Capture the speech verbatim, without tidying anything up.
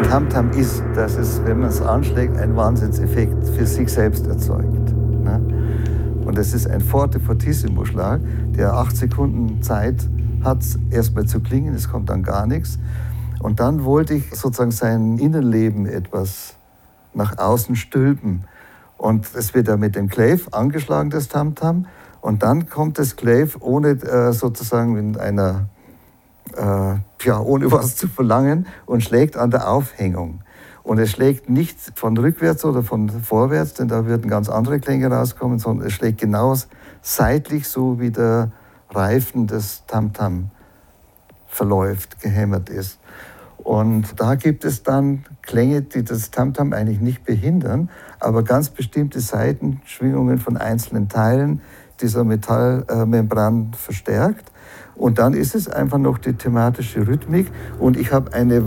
Tamtam ist, dass es, wenn man es anschlägt, einen Wahnsinnseffekt für sich selbst erzeugt. Ne? Und es ist ein Forte Fortissimo Schlag, der acht Sekunden Zeit hat, erstmal zu klingen, es kommt dann gar nichts. Und dann wollte ich sozusagen sein Innenleben etwas nach außen stülpen. Und es wird ja mit dem Clave angeschlagen, das Tamtam. Und dann kommt das Clave ohne äh, sozusagen in einer, äh, ja, ohne was zu verlangen und schlägt an der Aufhängung. Und es schlägt nicht von rückwärts oder von vorwärts, denn da würden ganz andere Klänge rauskommen, sondern es schlägt genau seitlich, so wie der Reifen des Tamtam verläuft, gehämmert ist. Und da gibt es dann Klänge, die das Tamtam eigentlich nicht behindern, aber ganz bestimmte Saitenschwingungen von einzelnen Teilen dieser Metallmembran verstärkt. Und dann ist es einfach noch die thematische Rhythmik. Und ich habe eine